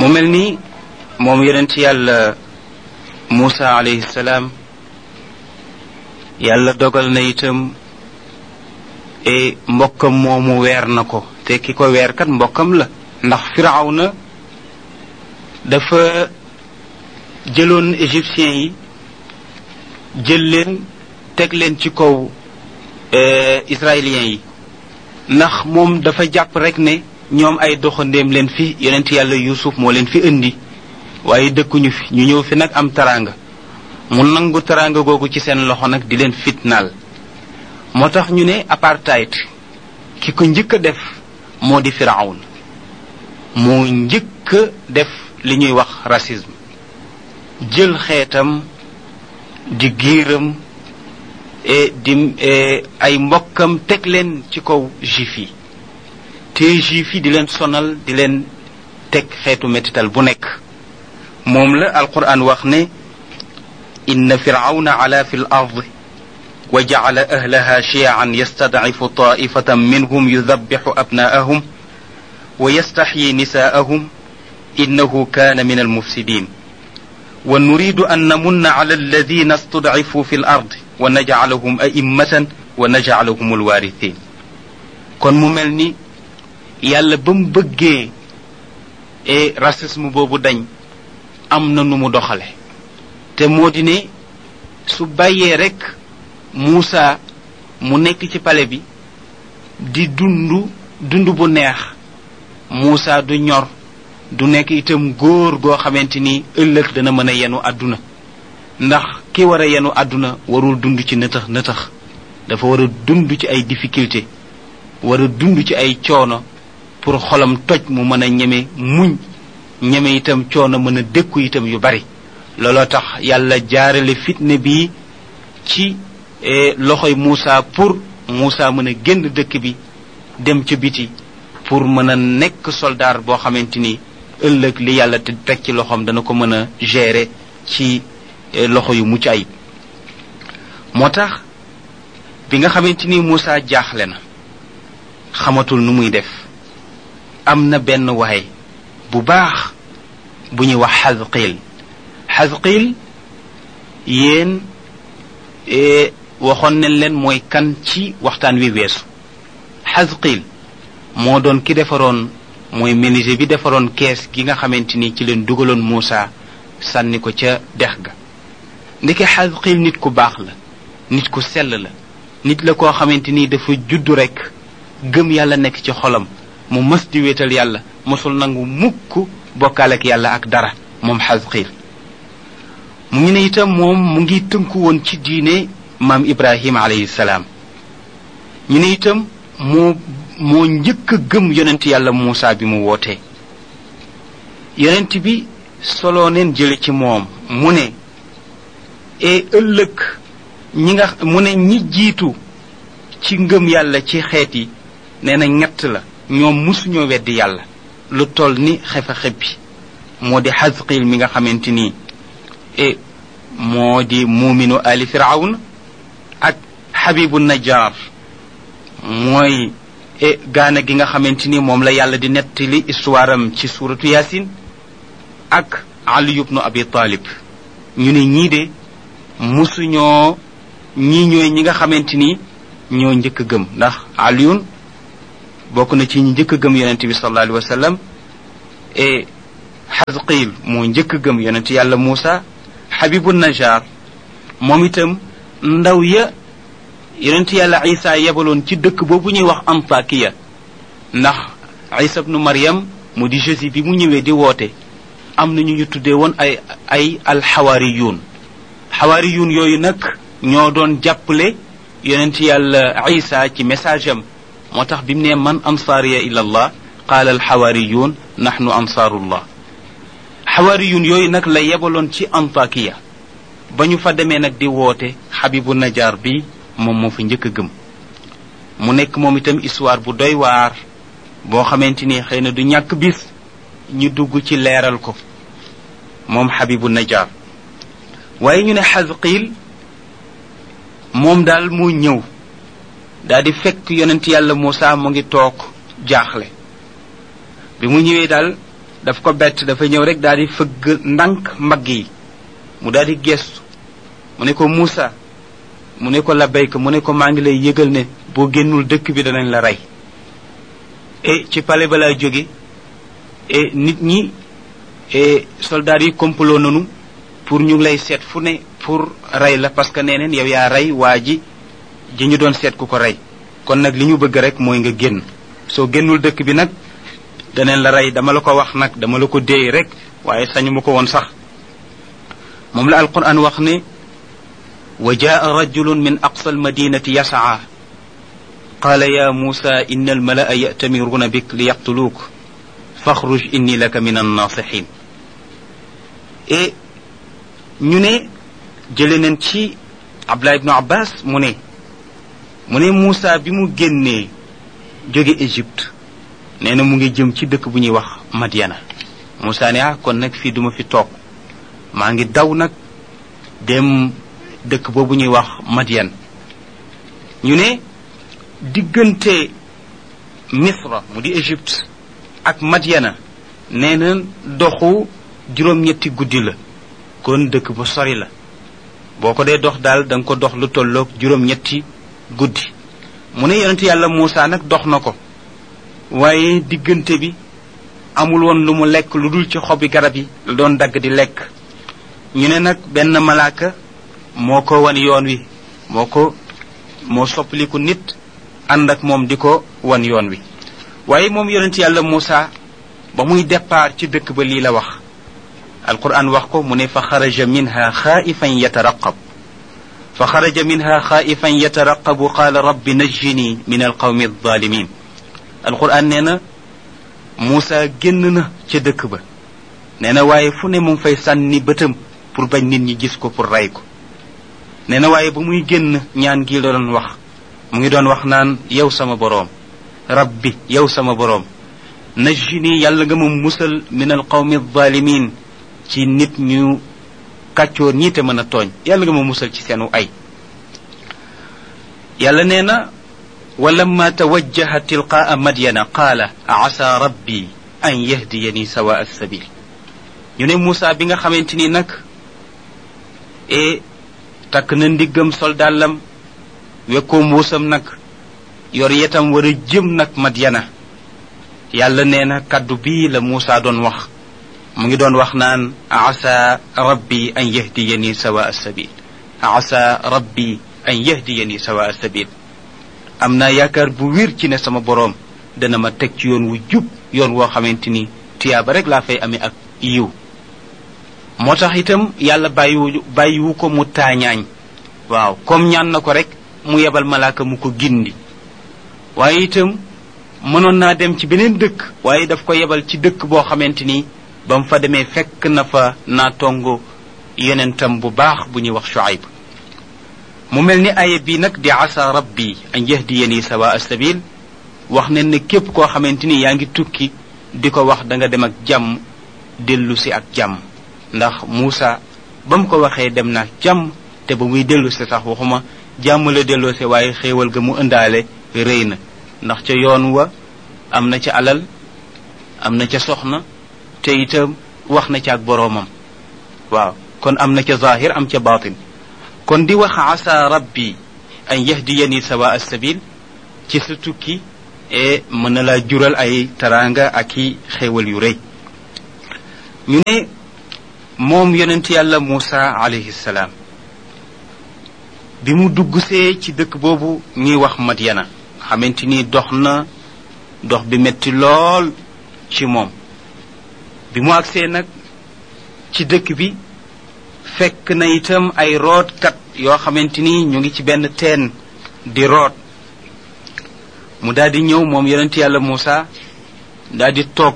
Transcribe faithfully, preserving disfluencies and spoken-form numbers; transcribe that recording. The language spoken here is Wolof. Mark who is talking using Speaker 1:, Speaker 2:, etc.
Speaker 1: mel ni moom yonent yàlla Muusa alayhi salaam yàlla dogal na itam e mbokkam moomu weer na ko te ki ko weer kat mbokkam la ndax Firawna dafa jëloon égyptiens yi jël leen teg leen ci kaw israéliens yi ndax moom dafa jàpp rek ne ñoom ay doxandéem leen fi yonent yàlla Yuusuf moo leen fi indi waaye dëkkuñu fi ñu ñëw fi nag am taraanga mu nangu taraanga googu ci seen loxo nag di leen fitnaal moo tax ñu ne apartheid ki ko njëkk a def moo di Firawn moo njëkk a def li ñuy wax racisme jël xeetam di giiram e di ay mbokkam teg leen ci kaw juif yi te juif yi di leen sonal di leen teg xeetu mettital bu nekk moom la alquran wax ne inna firawna ala fi l ard wa jacala ahlaha shiyan yastadcifu taifatan minhum yudabixu abnaahum wa yastaxyi nisaahum innahu kaana min almufsidin wa nuridu an namunna ala alladina istudcifuu fi l ard wa najcalahum a'immatan wa najcalahum alwarithin kon mu mel ni yàlla ba mu bëggee e racisme boobu dañ am na nu mu doxale te moo di ne su bàyyee rek Muusa mu nekk ci pale bi di dund dund bu neex Muusa du ñor du nekk itam góor goo xamante ni ëllëg dana mën a yenu àdduna ndax ki war a yenu àdduna warul dund ci nëtëx nëtëx dafa war a dund ci ay difficulté war a dund ci ay coono pour xolam toj mu mën a ñeme muñ ñeme itam coono mën a dékku itam yu bari looloo tax yàlla jaarale fitne bi ci loxoy Muusa pour Muusa mën a génn dëkk bi dem ca biti pour mën a nekk soldaar boo xamante ni ëllëg li yàlla te teg ci loxoom dana ko mën a gérer ci loxo yu mucc ayib moo tax bi nga xamante ni Muusa jaaxle na xamatul nu muy def am na benn waay bu baax bu ñuy wax Xasqiil Xasqiil yéen waxoon nañ leen mooy kan ci waxtaan wi weesu Xasqiil moo doon ki defaroon mooy menuisier bi defaroon kees gi nga xamante ni ci leen dugaloon Muusa sànni ko ca dex ga ndeke Xasqiil nit ku baax la nit ku sell la nit la koo xamante ni dafa juddu rekk gëm yàlla nekk ci xolam mu mës di wéetal yàlla mosul nangu mukk bokkaale ak yàlla ak dara moom Xasqiil mu ngi ne itam moom mu ngi tënku woon ci diine maam Ibrahima alayhi salaam ñu ne itam moo moo njëkk a gëm yonent yàlla Muusa bi mu wootee yonent bi soloo neen jële ci moom mu ne e ëllëg ñi nga mu ne ñi jiitu ci ngëm yàlla ci xeet yi nee na ñett la ñoom musuñoo weddi yàlla lu toll ni xefa xebbi moo di Xasqiil mi nga xamante ni e moo di muuminu ali Firawna ak Xabibu Najjar mooy e gaana gi nga xamante ni moom la yàlla di nettali histoire am ci suuratu Yaasin ak Ali ibnu Abi Talib ñu ne ñii de musuñoo ñii ñooy ñi nga xamante ni ñoo njëkk a gëm ndax Aliyun bokk na ci ñi njëkk a gëm yonent bi sallallahu alayhi wa sallam e Xasqiil moo njëkk a gëm yonent yàlla Muusa Xabibu Najjar moom itam ndaw ya yonent yàlla Isa yebaloon ci dëkk boobu ñuy wax Antakiya ndax Isa ibnu Maryam mu di Jésus bi mu ñëwee di woote am na ñu ñu tuddee woon ay ay alxawaariyuun xawaariyuun yooyu nag ñoo doon jàppale yonent yàlla Isa ci message am moo tax bi mu ne man ansaariya ila allah qaala alxawaariyuun nahnu ansaarullah xawaariyuun yooyu nag la yebaloon ci Antakiya ba ñu fa demee nag di woote Xabibu Najjar bi moom moo fa njëkk a gëm mu nekk moom itam histoire bu doy waar boo xamante ni xëy na du ñàkk bis ñu dugg ci leeral ko moom Xabibu Najjar waaye ñu ne Xasqiil moom daal moo ñëw daal di fekk yonent yàlla Muusa mu ngi toog jaaxle bi mu ñëwee daal daf ko bett dafa ñëw rek daal di fëgg ndànk mbagg yi mu daal di gestu mu ne ko Muusa mu ne ko labbayka mu ne ko maa ngi lay yëgal ne boo génnul dëkk bi danañ la rey et ci pale ba laa jóge et nit ñi et soldats yi complot nanu pour ñu ngi lay seet fu ne pour rey la parce que nee neen yow yaa rey waa ji ji ñu doon seet ku ko rey kon nag li ñu bëgg rek mooy nga génn soo génnul dëkk bi nag daneen la rey dama la ko wax nag dama la ko déey rek waaye sañu ma ko woon sax moom la alquran wax ne wa jaa rajulun min aqsa almadinati yasaa qaala ya muusa inna almalaa ya'tamiruuna bik li yaqtuluuk faxruj inni laka min annaasihin et ñu ne jële nañ ci Abdullah ibnu Abbas mu ne mu ne Muusa bi mu génnee jóge Égypte nee na mu ngi jëm ci dëkk bu ñuy wax Madiana Muusa ne ah kon nag fii duma fi toog maa ngi daw nag dem dëkk boobu ñuy wax Madian ñu ne diggante Misra mu di Égypte ak Madiana nee na doxu juróom-ñetti guddi la kon dëkk bu sori la boo ko dee dox daal da nga ko dox lu tolloog juróom-ñetti guddi mu ne yonent yàlla Muusa nag dox na ko waaye diggante bi amul woon lu mu lekk lu dul ci xobi garab yi la doon dagg di lekk ñu ne nag benn malaaka moo ko wan yoon wi moo ko moo soppaliku nit ànd ak moom di ko wan yoon wi waaye moom yonent yàlla Muusa ba muy départ ci dëkk ba lii la wax alquran wax ko mu ne fa xaraja minha xaaifan yataraqab fa xaraja minha xaaifan yataraqabu qaala rabbi najjini min alqawmi alzalimin alquran nee na Muusa génn na ca dëkk ba nee na waaye fu ne mu ngi fay sànni bëtam pour bañ nit ñi gis ko pour rey ko nee na waaye ba muy génn ñaan gi la doon wax mu ngi doon wax naan yow sama boroom rabbi yow sama boroom najjini yàlla nga ma musal min alqawmi alzalimin ci nit ñu kàccoor ñi te mën a tooñ yàlla nga ma musal ci seenu ay yàlla nee na walamma tawajjaha tilqaa madyana qaala asa rabbi an yahdiyani sawa alsabil ñu ne Muusa bi nga xamante ni nag e takk na ndiggam soldaalam wekkoo mbuusam nag yor yetam war a jëm nag Madyana yàlla nee na kaddu bii la Muusa doon wax mu ngi doon wax naan asa rabbi an yahdiyani sawa alsabil asa rabbi an yahdiyani sawa alsabil am naa yaakaar bu wér ci ne sama boroom dana ma teg ci yoon wu jub yoon woo xamante ni tiyaaba rek laa fay amee ak yiw moo tax itam yàlla bàyyiwu bàyyiwu ko mu taañaañ waaw comme ñaan na ko rek mu yebal malaaka mu ko gindi waaye itam mënoon naa dem ci beneen dëkk waaye daf ko yebal ci dëkk boo xamante ni ba mu fa demee fekk na fa naa tongo yonentam bu baax bu ñuy wax Shuayb mu mel ni aaya bii nag di asa rabbi an yahdiyani sawa asabil wax ne ne képp koo xamante ni yaa ngi tukki di ko wax da nga dem ak jàmm dellu si ak jàmm ndax Muusa ba mu ko waxee dem na jàmm te ba muy dellu si sax waxuma jàmm la delloo si waaye xéewal ga mu ëndaale rëy na ndax ca yoon wa am na ca alal am na ca soxna te itam wax na ca ak boroomam waaw kon am na ca zahir am ca batin kon di wax asa rabbi an yahdiyani sawa alsabil ci sa tukki e mën na laa jural ay taranga ak i xéewal yu rëy ñu ne moom yonent yàlla Muusa alayhi salaam bi mu duggsee ci dëkk boobu ñuy wax Madyana xamante ni dox na dox bi metti lool ci moom bi mu agsee nag ci dëkk bi fekk na itam ay rootkat yoo xamante ni ñu ngi ci benn teen di root mu daldi ñëw moom yonent yàlla Muusa daldi toog